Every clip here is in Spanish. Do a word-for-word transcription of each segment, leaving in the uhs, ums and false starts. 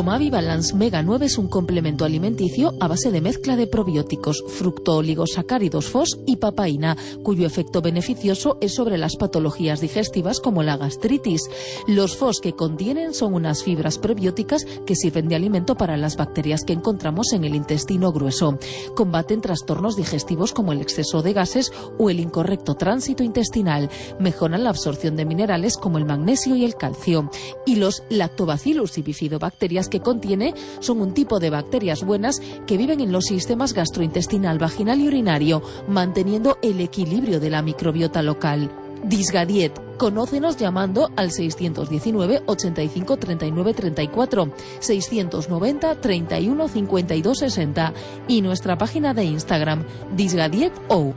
Tomavi Balance Mega nueve es un complemento alimenticio a base de mezcla de probióticos, fructooligosacáridos F O S y papaína, cuyo efecto beneficioso es sobre las patologías digestivas como la gastritis. Los F O S que contienen son unas fibras prebióticas que sirven de alimento para las bacterias que encontramos en el intestino grueso. Combaten trastornos digestivos como el exceso de gases o el incorrecto tránsito intestinal. Mejoran la absorción de minerales como el magnesio y el calcio. Y los Lactobacillus y bifidobacterias que contiene son un tipo de bacterias buenas que viven en los sistemas gastrointestinal, vaginal y urinario, manteniendo el equilibrio de la microbiota local. Disgadiet. Conócenos llamando al seiscientos diecinueve, ochenta y cinco, treinta y nueve, treinta y cuatro, seiscientos noventa, treinta y uno, cincuenta y dos, sesenta y nuestra página de Instagram, DisgadietO.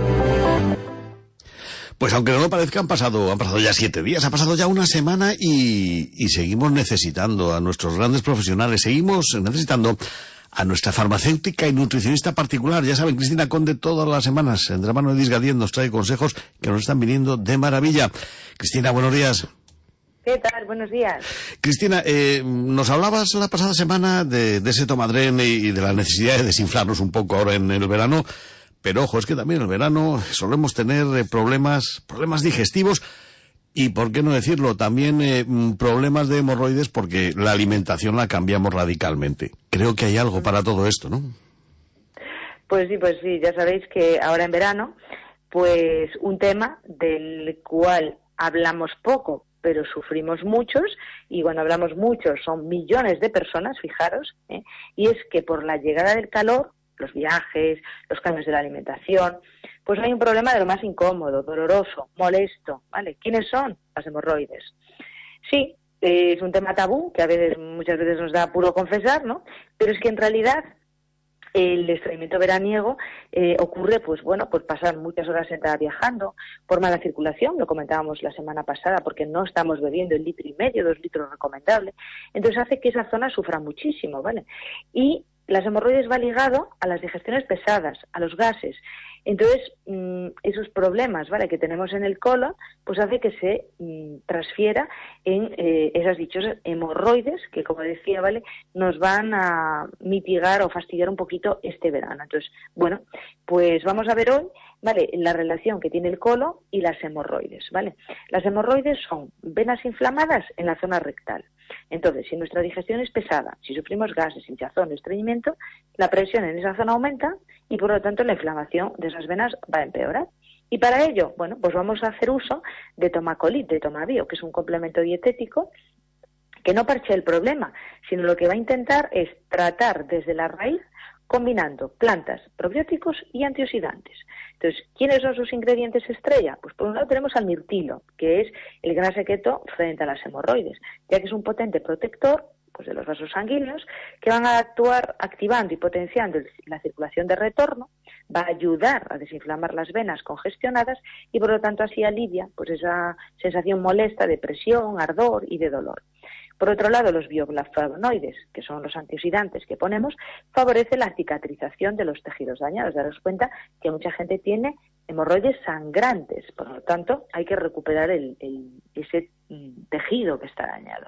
Pues aunque no lo parezca, han pasado, han pasado ya siete días, ha pasado ya una semana y, y seguimos necesitando a nuestros grandes profesionales, seguimos necesitando a nuestra farmacéutica y nutricionista particular. Ya saben, Cristina Conde todas las semanas, en de la mano de Disgadiet, nos trae consejos que nos están viniendo de maravilla. Cristina, buenos días. ¿Qué tal? Buenos días. Cristina, eh, nos hablabas la pasada semana de, de ese Tomadren y de la necesidad de desinflarnos un poco ahora en el verano. Pero ojo, es que también en el verano solemos tener eh, problemas, problemas digestivos y, por qué no decirlo, también eh, problemas de hemorroides porque la alimentación la cambiamos radicalmente. Creo que hay algo para todo esto, ¿no? Pues sí, pues sí, ya sabéis que ahora en verano, pues un tema del cual hablamos poco, pero sufrimos muchos, y cuando hablamos muchos son millones de personas, fijaros, ¿eh? Y es que por la llegada del calor, los viajes, los cambios de la alimentación, pues hay un problema de lo más incómodo, doloroso, molesto, ¿vale? ¿Quiénes son? Las hemorroides. Sí, eh, es un tema tabú, que a veces, muchas veces nos da apuro confesar, ¿no? Pero es que en realidad el estreñimiento veraniego eh, ocurre, pues bueno, pues pasar muchas horas sentadas viajando, por mala circulación, lo comentábamos la semana pasada, porque no estamos bebiendo el litro y medio, dos litros recomendable, entonces hace que esa zona sufra muchísimo, ¿vale? Y las hemorroides va ligado a las digestiones pesadas, a los gases. Entonces, mmm, esos problemas, ¿vale?, que tenemos en el colon, pues hace que se mmm, transfiera en eh, esas dichosas hemorroides que, como decía, ¿vale?, nos van a mitigar o fastidiar un poquito este verano. Entonces, bueno, pues vamos a ver hoy, ¿vale?, la relación que tiene el colon y las hemorroides, ¿vale? Las hemorroides son venas inflamadas en la zona rectal. Entonces, si nuestra digestión es pesada, si sufrimos gases, hinchazón, estreñimiento, la presión en esa zona aumenta y, por lo tanto, la inflamación de esas venas va a empeorar. Y para ello, bueno, pues vamos a hacer uso de Tomacolit, de Tomabio, que es un complemento dietético que no parche el problema, sino lo que va a intentar es tratar desde la raíz combinando plantas, probióticos y antioxidantes. Entonces, ¿quiénes son sus ingredientes estrella? Pues por un lado tenemos al mirtilo, que es el gran secreto frente a las hemorroides, ya que es un potente protector pues de los vasos sanguíneos que van a actuar activando y potenciando la circulación de retorno, va a ayudar a desinflamar las venas congestionadas y por lo tanto así alivia pues esa sensación molesta de presión, ardor y de dolor. Por otro lado, los bioflavonoides, que son los antioxidantes que ponemos, favorecen la cicatrización de los tejidos dañados. Daros cuenta que mucha gente tiene hemorroides sangrantes, por lo tanto hay que recuperar el, el, ese tejido que está dañado.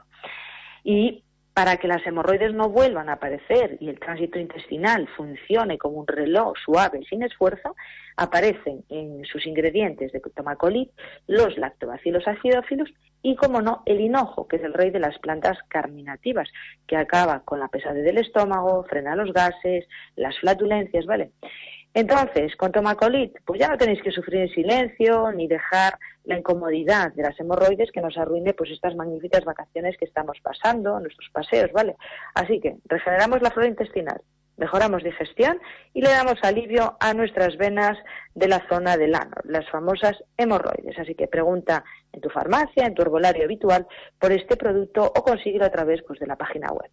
Y para que las hemorroides no vuelvan a aparecer y el tránsito intestinal funcione como un reloj suave sin esfuerzo, aparecen en sus ingredientes de Tomacolit los lactobacillus acidophilus y, como no, el hinojo, que es el rey de las plantas carminativas, que acaba con la pesadez del estómago, frena los gases, las flatulencias, ¿vale? Entonces, con Tomacolit, pues ya no tenéis que sufrir en silencio ni dejar la incomodidad de las hemorroides que nos arruine pues estas magníficas vacaciones que estamos pasando, nuestros paseos, ¿vale? Así que regeneramos la flora intestinal, mejoramos digestión y le damos alivio a nuestras venas de la zona del ano, las famosas hemorroides. Así que pregunta en tu farmacia, en tu herbolario habitual, por este producto o consíguelo a través pues, de la página web.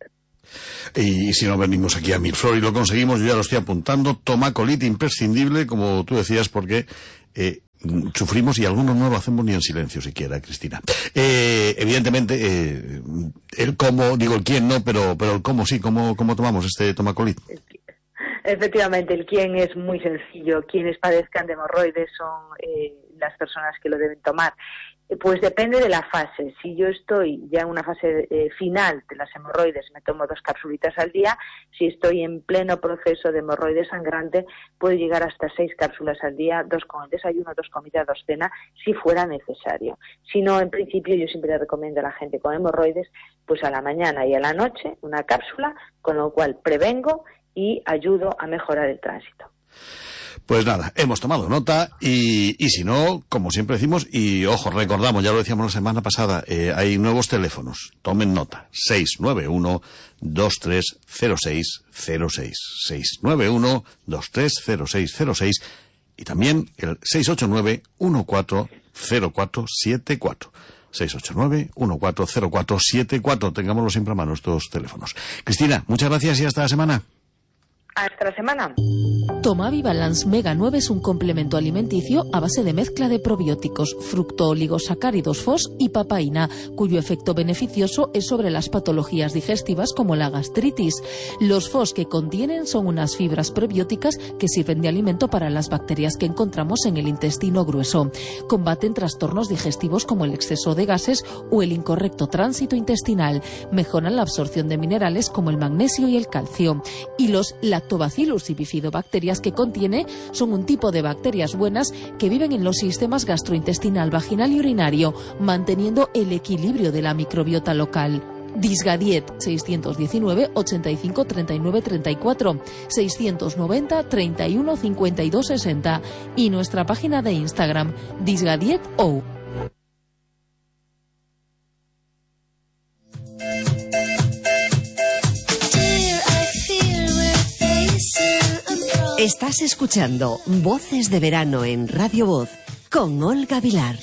Y si no venimos aquí a Milflor y lo conseguimos, yo ya lo estoy apuntando, Tomacolit imprescindible, como tú decías, porque eh, sufrimos y algunos no lo hacemos ni en silencio siquiera, Cristina. Eh, evidentemente, eh, el cómo, digo el quién no, pero pero el cómo sí, cómo, cómo tomamos este Tomacolit. Efectivamente, el quién es muy sencillo. Quienes padezcan de hemorroides son eh, las personas que lo deben tomar. Pues depende de la fase. Si yo estoy ya en una fase eh, final de las hemorroides, me tomo dos cápsulitas al día. Si estoy en pleno proceso de hemorroide sangrante, puedo llegar hasta seis cápsulas al día, dos con el desayuno, dos comida, dos cena, si fuera necesario. Si no, en principio, yo siempre recomiendo a la gente con hemorroides, pues a la mañana y a la noche, una cápsula, con lo cual prevengo y ayudo a mejorar el tránsito. Pues nada, hemos tomado nota y, y si no, como siempre decimos, y ojo, recordamos, ya lo decíamos la semana pasada, eh, hay nuevos teléfonos, tomen nota, seis nueve uno, dos tres cero seis cero seis, seis nueve uno, dos tres cero seis cero seis y también el seis ocho nueve, uno cuatro cero cuatro siete cuatro. seis ocho nueve, uno cuatro cero cuatro siete cuatro, tengámoslo siempre a mano estos teléfonos. Cristina, muchas gracias y hasta la semana. Hasta la semana. Tomavi Balance Mega nueve es un complemento alimenticio a base de mezcla de probióticos, fructooligosacáridos F O S y papaína, cuyo efecto beneficioso es sobre las patologías digestivas como la gastritis. Los F O S que contienen son unas fibras probióticas que sirven de alimento para las bacterias que encontramos en el intestino grueso. Combaten trastornos digestivos como el exceso de gases o el incorrecto tránsito intestinal. Mejoran la absorción de minerales como el magnesio y el calcio. Y los Lactobacillus y bifidobacterias que contiene son un tipo de bacterias buenas que viven en los sistemas gastrointestinal, vaginal y urinario, manteniendo el equilibrio de la microbiota local. Disgadiet seis uno nueve, ochenta y cinco, treinta y nueve, treinta y cuatro, seiscientos noventa, treinta y uno, cincuenta y dos, sesenta y nuestra página de Instagram disgadieto. Estás escuchando Voces de Verano en Radio Voz con Olga Vilar.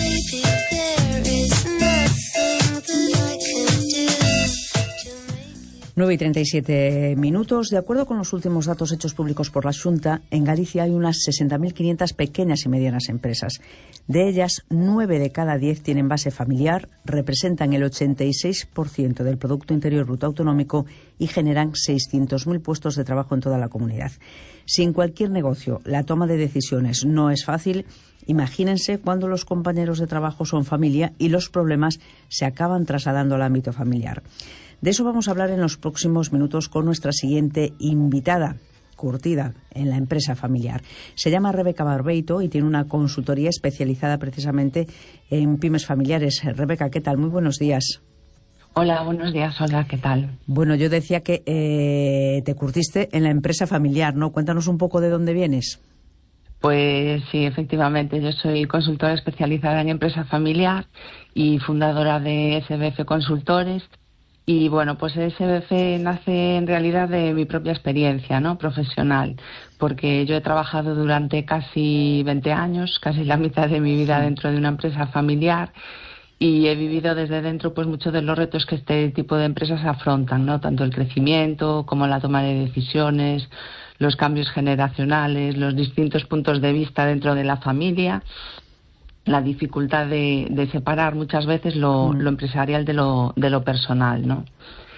nueve y treinta y siete minutos. De acuerdo con los últimos datos hechos públicos por la Xunta, en Galicia hay unas sesenta mil quinientas pequeñas y medianas empresas. De ellas, nueve de cada diez tienen base familiar, representan el ochenta y seis por ciento del Producto Interior Bruto Autonómico y generan seiscientos mil puestos de trabajo en toda la comunidad. Si en cualquier negocio la toma de decisiones no es fácil, imagínense cuando los compañeros de trabajo son familia y los problemas se acaban trasladando al ámbito familiar. De eso vamos a hablar en los próximos minutos con nuestra siguiente invitada, curtida en la empresa familiar. Se llama Rebeca Barbeito y tiene una consultoría especializada precisamente en pymes familiares. Rebeca, ¿qué tal? Muy buenos días. Hola, buenos días. Hola, ¿qué tal? Bueno, yo decía que eh, te curtiste en la empresa familiar, ¿no? Cuéntanos un poco de dónde vienes. Pues sí, efectivamente. Yo soy consultora especializada en empresa familiar y fundadora de S B F Consultores. Y bueno, pues S B F nace en realidad de mi propia experiencia, ¿no?, profesional, porque yo he trabajado durante casi veinte años, casi la mitad de mi vida dentro de una empresa familiar, y he vivido desde dentro pues muchos de los retos que este tipo de empresas afrontan, ¿no?, tanto el crecimiento como la toma de decisiones, los cambios generacionales, los distintos puntos de vista dentro de la familia, la dificultad de, de separar muchas veces lo, lo empresarial de lo, de lo personal, ¿no?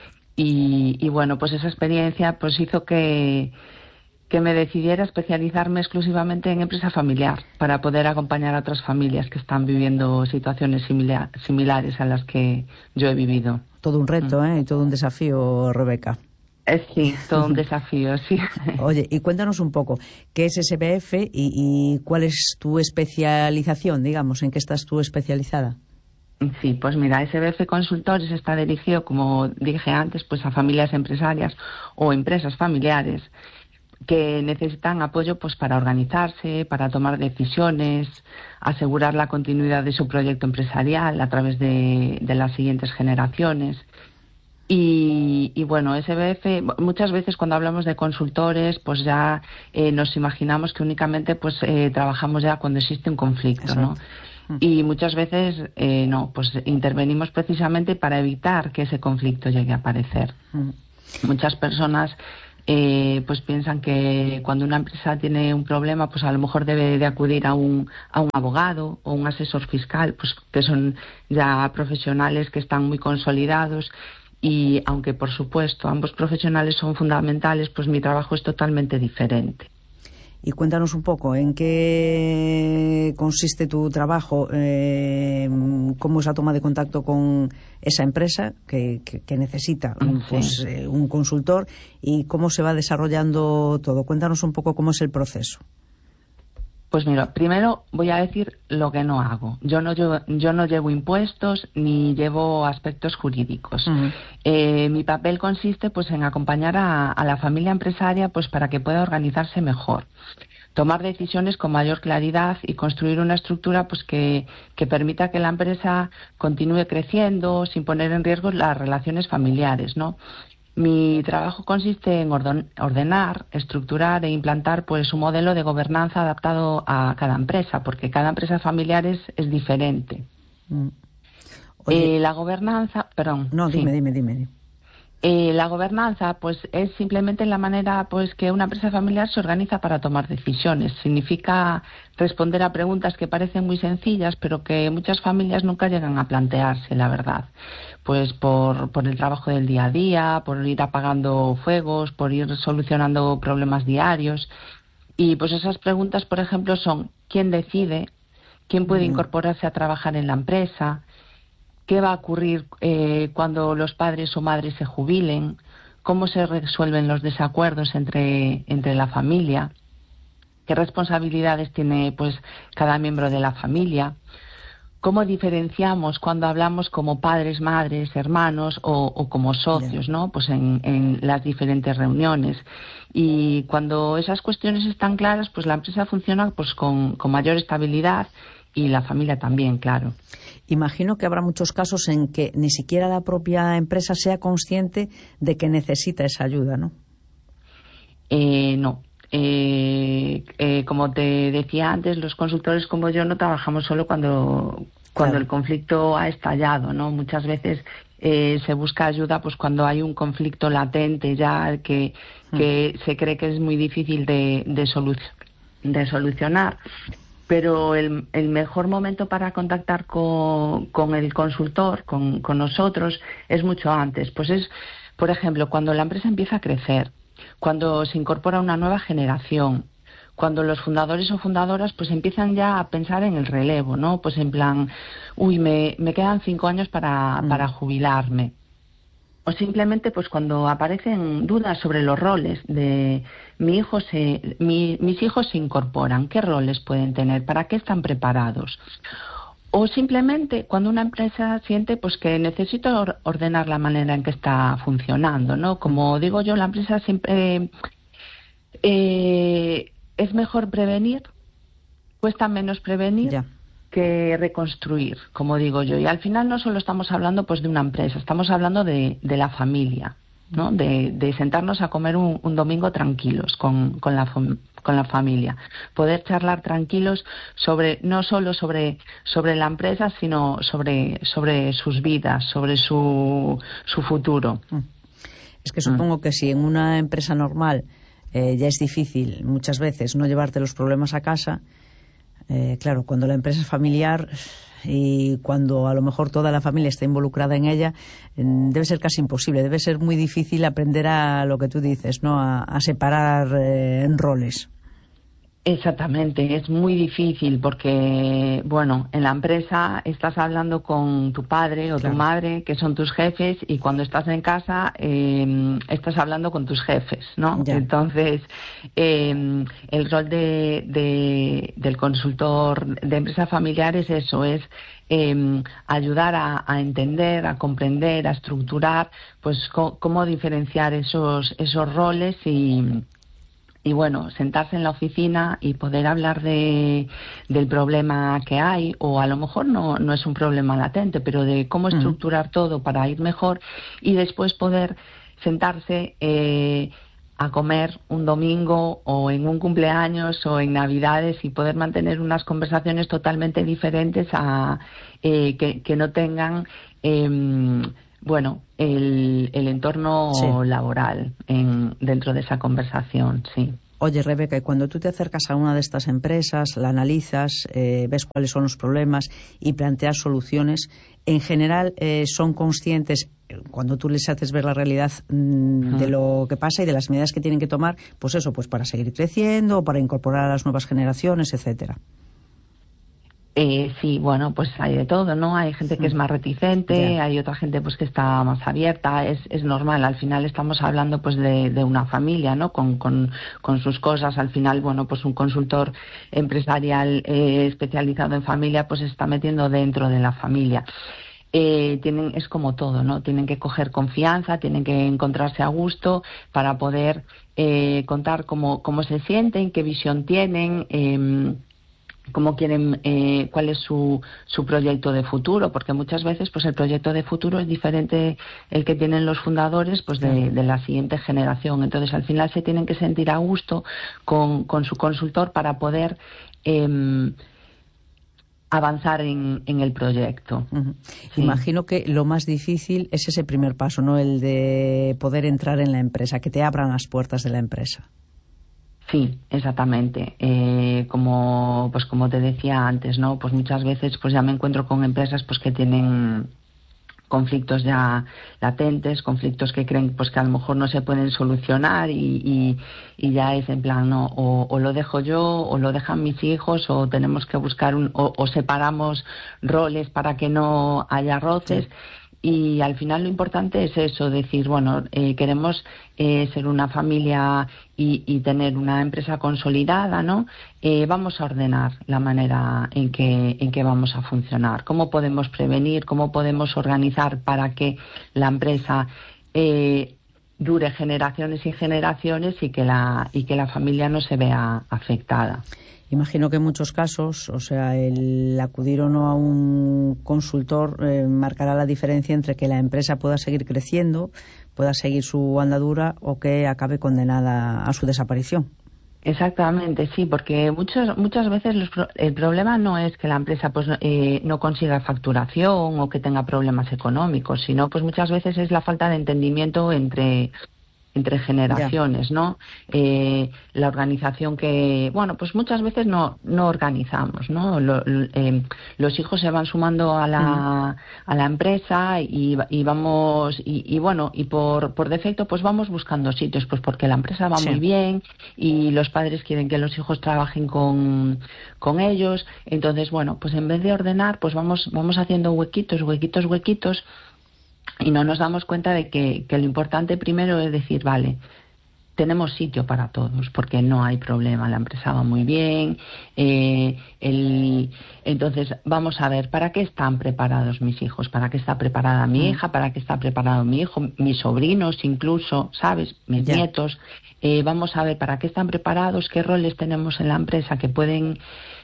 Y, y bueno, pues esa experiencia pues hizo que, que me decidiera especializarme exclusivamente en empresa familiar para poder acompañar a otras familias que están viviendo situaciones similar, similares a las que yo he vivido. Todo un reto, ¿eh? Y todo un desafío, Rebeca. Eh, sí, todo un desafío, sí. Oye, y cuéntanos un poco, ¿qué es S B F y, y cuál es tu especialización, digamos, en qué estás tú especializada? Sí, pues mira, S B F Consultores está dirigido, como dije antes, pues a familias empresarias o empresas familiares que necesitan apoyo pues para organizarse, para tomar decisiones, asegurar la continuidad de su proyecto empresarial a través de, de las siguientes generaciones. Y, y bueno, S B F, muchas veces cuando hablamos de consultores, pues ya eh, nos imaginamos que únicamente pues eh, trabajamos ya cuando existe un conflicto, ¿no? Y muchas veces eh, no, pues intervenimos precisamente para evitar que ese conflicto llegue a aparecer. Mm. Muchas personas eh, pues piensan que cuando una empresa tiene un problema, pues a lo mejor debe de acudir a un, a un abogado o un asesor fiscal, pues que son ya profesionales que están muy consolidados. Y aunque, por supuesto, ambos profesionales son fundamentales, pues mi trabajo es totalmente diferente. Y cuéntanos un poco en qué consiste tu trabajo, eh, cómo es la toma de contacto con esa empresa que, que, que necesita un, pues, eh, un consultor y cómo se va desarrollando todo. Cuéntanos un poco cómo es el proceso. Pues mira, primero voy a decir lo que no hago. Yo no llevo, yo no llevo impuestos ni llevo aspectos jurídicos. Uh-huh. Eh, mi papel consiste pues en acompañar a, a la familia empresaria pues para que pueda organizarse mejor, tomar decisiones con mayor claridad y construir una estructura pues que, que permita que la empresa continúe creciendo sin poner en riesgo las relaciones familiares, ¿no? Mi trabajo consiste en ordenar, estructurar e implantar pues un modelo de gobernanza adaptado a cada empresa, porque cada empresa familiar es, es diferente. Mm. Eh, la gobernanza, perdón. No, dime, sí. dime, dime. dime. Eh, la gobernanza, pues, es simplemente la manera, pues, que una empresa familiar se organiza para tomar decisiones. Significa responder a preguntas que parecen muy sencillas, pero que muchas familias nunca llegan a plantearse, la verdad. Pues por, por el trabajo del día a día, por ir apagando fuegos, por ir solucionando problemas diarios. Y pues esas preguntas, por ejemplo, son ¿quién decide? ¿Quién puede mm. incorporarse a trabajar en la empresa? ¿Qué va a ocurrir eh, cuando los padres o madres se jubilen? ¿Cómo se resuelven los desacuerdos entre, entre la familia? ¿Qué responsabilidades tiene pues cada miembro de la familia? ¿Cómo diferenciamos cuando hablamos como padres, madres, hermanos o, o como socios, ¿no? Pues en, en las diferentes reuniones. Y cuando esas cuestiones están claras, pues la empresa funciona pues con, con mayor estabilidad y la familia también, claro. Imagino que habrá muchos casos en que ni siquiera la propia empresa sea consciente de que necesita esa ayuda, ¿no? Eh, no. Eh, eh, como te decía antes, los consultores como yo no trabajamos solo cuando, cuando claro. el conflicto ha estallado, ¿no? Muchas veces eh, se busca ayuda pues cuando hay un conflicto latente ya que, que mm. se cree que es muy difícil de, de, solu- de solucionar. Pero el, el mejor momento para contactar con, con el consultor, con, con nosotros, es mucho antes. Pues es, por ejemplo, cuando la empresa empieza a crecer, cuando se incorpora una nueva generación, cuando los fundadores o fundadoras pues empiezan ya a pensar en el relevo, ¿no? Pues en plan, uy, me, me quedan cinco años para, mm. para jubilarme. O simplemente pues cuando aparecen dudas sobre los roles de mi hijo se, mi, mis hijos se incorporan, qué roles pueden tener, para qué están preparados. O simplemente cuando una empresa siente pues que necesita or- ordenar la manera en que está funcionando, ¿no? Como digo yo, la empresa siempre eh, es mejor prevenir, cuesta menos prevenir. Ya. que reconstruir, como digo yo. Y al final no solo estamos hablando pues de una empresa, estamos hablando de, de la familia, ¿no? De, de sentarnos a comer un, un domingo tranquilos con, con, la, con la familia. Poder charlar tranquilos sobre, no solo sobre, sobre la empresa, sino sobre, sobre sus vidas, sobre su, su futuro. Es que supongo mm. que si en una empresa normal eh, ya es difícil muchas veces no llevarte los problemas a casa, Eh, claro, cuando la empresa es familiar y cuando a lo mejor toda la familia está involucrada en ella, eh, debe ser casi imposible, debe ser muy difícil aprender a lo que tú dices, ¿no? A, a separar eh, en roles. Exactamente, es muy difícil porque, bueno, en la empresa estás hablando con tu padre o claro. tu madre, que son tus jefes, y cuando estás en casa eh, estás hablando con tus jefes, ¿no? Ya. Entonces, eh, el rol de, de, del consultor de empresas familiares es eso, es eh, ayudar a, a entender, a comprender, a estructurar, pues co- cómo diferenciar esos, esos roles y... Y bueno, sentarse en la oficina y poder hablar de, del problema que hay, o a lo mejor no, no es un problema latente, pero de cómo estructurar uh-huh. todo para ir mejor, y después poder sentarse eh, a comer un domingo o en un cumpleaños o en Navidades y poder mantener unas conversaciones totalmente diferentes a eh, que, que no tengan... Eh, Bueno, el, el entorno sí. laboral en, dentro de esa conversación, sí. Oye, Rebeca, y cuando tú te acercas a una de estas empresas, la analizas, eh, ves cuáles son los problemas y planteas soluciones, en general eh, son conscientes cuando tú les haces ver la realidad mmm, uh-huh. de lo que pasa y de las medidas que tienen que tomar, pues eso, pues para seguir creciendo, para incorporar a las nuevas generaciones, etcétera. Eh, sí, bueno, pues hay de todo, ¿no? Hay gente que es más reticente, yeah. hay otra gente pues que está más abierta, es, es normal. Al final estamos hablando pues de, de una familia, ¿no? Con, con, con sus cosas. Al final, bueno, pues un consultor empresarial eh, especializado en familia pues se está metiendo dentro de la familia. Eh, tienen, es como todo, ¿no? Tienen que coger confianza, tienen que encontrarse a gusto para poder eh, contar cómo, cómo se sienten, qué visión tienen, eh, cómo quieren, eh, cuál es su, su proyecto de futuro, porque muchas veces pues el proyecto de futuro es diferente el que tienen los fundadores pues de, de la siguiente generación. Entonces al final se tienen que sentir a gusto con, con su consultor para poder eh, avanzar en, en el proyecto. Uh-huh. Sí. Imagino que lo más difícil es ese primer paso, ¿no? El de poder entrar en la empresa, que te abran las puertas de la empresa. Sí, exactamente. Eh, como pues como te decía antes, ¿no? Pues muchas veces pues ya me encuentro con empresas pues que tienen conflictos ya latentes, conflictos que creen pues que a lo mejor no se pueden solucionar y, y, y ya es en plan, no, o, o lo dejo yo, o lo dejan mis hijos, o tenemos que buscar un, o, o separamos roles para que no haya roces. Sí. Y al final lo importante es eso, decir, bueno, eh, queremos eh, ser una familia y, y tener una empresa consolidada, ¿no? Eh, vamos a ordenar la manera en que, en que vamos a funcionar. ¿Cómo podemos prevenir? ¿Cómo podemos organizar para que la empresa eh, dure generaciones y generaciones y que la, y que la familia no se vea afectada? Imagino que en muchos casos, o sea, el acudir o no a un consultor eh, marcará la diferencia entre que la empresa pueda seguir creciendo, pueda seguir su andadura o que acabe condenada a su desaparición. Exactamente, sí, porque muchas muchas veces los, el problema no es que la empresa pues eh, no consiga facturación o que tenga problemas económicos, sino pues muchas veces es la falta de entendimiento entre entre generaciones, ¿no? Eh, la organización que, bueno, pues muchas veces no no organizamos, ¿no? Lo, eh, los hijos se van sumando a la a la empresa y, y vamos y, y bueno y por por defecto pues vamos buscando sitios, pues porque la empresa va sí. muy bien y los padres quieren que los hijos trabajen con con ellos, entonces bueno, pues en vez de ordenar, pues vamos vamos haciendo huequitos, huequitos, huequitos. Y no nos damos cuenta de que, que lo importante primero es decir, vale, tenemos sitio para todos, porque no hay problema, la empresa va muy bien. Eh, el, entonces, vamos a ver, ¿para qué están preparados mis hijos? ¿Para qué está preparada mi hija? ¿Para qué está preparado mi hijo? Mis sobrinos incluso, ¿sabes? Mis yeah. nietos. Eh, vamos a ver, ¿para qué están preparados? ¿Qué roles tenemos en la empresa que pueden...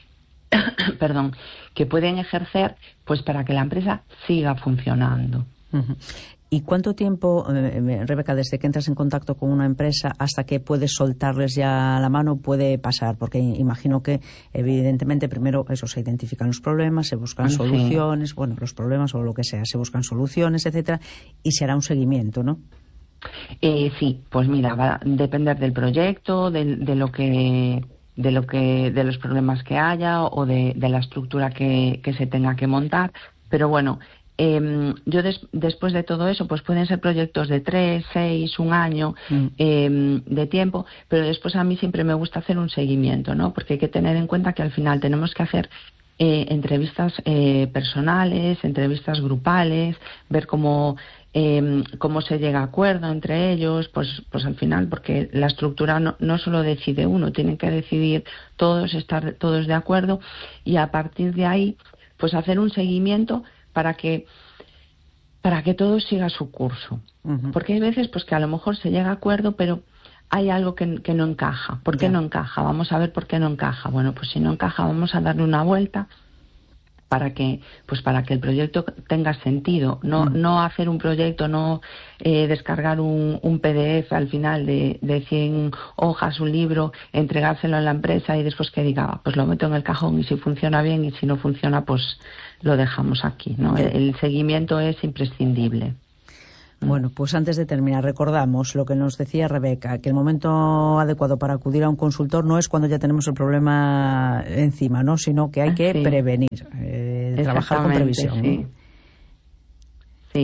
perdón, que pueden ejercer pues para que la empresa siga funcionando? ¿Y cuánto tiempo, eh, Rebeca, desde que entras en contacto con una empresa hasta que puedes soltarles ya la mano puede pasar? Porque imagino que, evidentemente, primero eso se identifican los problemas, se buscan sí. soluciones, bueno, los problemas o lo que sea, se buscan soluciones, etcétera, y se hará un seguimiento, ¿no? Eh, sí, pues mira, va a depender del proyecto, de, de lo que... de lo que de los problemas que haya o de, de la estructura que, que se tenga que montar, pero bueno, Eh, yo des, después de todo eso pues pueden ser proyectos de tres, seis, un año mm. eh, de tiempo, pero después a mí siempre me gusta hacer un seguimiento, ¿no? Porque hay que tener en cuenta que al final tenemos que hacer eh, entrevistas eh, personales, entrevistas grupales, ver cómo eh, cómo se llega a acuerdo entre ellos, pues pues al final, porque la estructura no, no solo decide uno, tienen que decidir todos, estar todos de acuerdo, y a partir de ahí pues hacer un seguimiento para que para que todo siga su curso. Uh-huh. Porque hay veces pues que a lo mejor se llega a acuerdo, pero hay algo que, que no encaja. ¿Por qué yeah. no encaja? Vamos a ver por qué no encaja. Bueno, pues si no encaja vamos a darle una vuelta para que pues para que el proyecto tenga sentido. No uh-huh. no hacer un proyecto, no eh, descargar un, un P D F al final de, de cien hojas, un libro, entregárselo a la empresa y después que diga, pues lo meto en el cajón y si funciona bien y si no funciona pues lo dejamos aquí, ¿no? El, el seguimiento es imprescindible. Bueno, pues antes de terminar, recordamos lo que nos decía Rebeca, que el momento adecuado para acudir a un consultor no es cuando ya tenemos el problema encima, ¿no? Sino que hay que sí. prevenir, eh, trabajar con previsión. Sí. sí,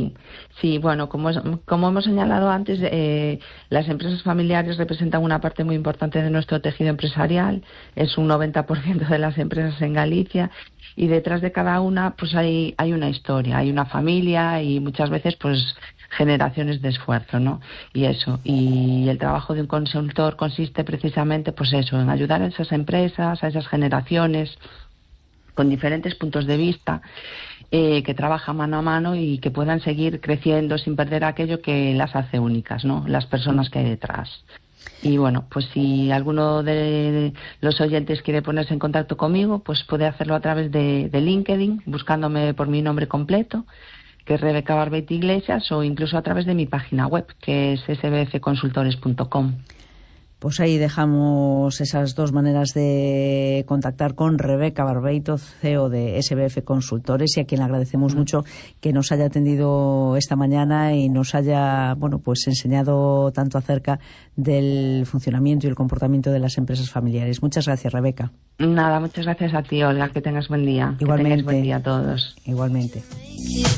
Sí, bueno, como, como hemos señalado antes, eh, las empresas familiares representan una parte muy importante de nuestro tejido empresarial, es un noventa por ciento de las empresas en Galicia, y detrás de cada una pues hay, hay una historia, hay una familia y muchas veces pues generaciones de esfuerzo, ¿no? Y eso, y el trabajo de un consultor consiste precisamente pues eso, en ayudar a esas empresas, a esas generaciones con diferentes puntos de vista, Eh, que trabajan mano a mano y que puedan seguir creciendo sin perder aquello que las hace únicas, ¿no? Las personas que hay detrás. Y bueno, pues si alguno de los oyentes quiere ponerse en contacto conmigo, pues puede hacerlo a través de, de LinkedIn, buscándome por mi nombre completo, que es Rebeca Barbeito Iglesias, o incluso a través de mi página web, que es s b f consultores punto com. Pues ahí dejamos esas dos maneras de contactar con Rebeca Barbeito, C E O de S B F Consultores, y a quien le agradecemos mucho que nos haya atendido esta mañana y nos haya, bueno, pues enseñado tanto acerca del funcionamiento y el comportamiento de las empresas familiares. Muchas gracias, Rebeca. Nada, muchas gracias a ti, Olga, que tengas buen día. Igualmente. Que tengáis buen día a todos. Igualmente.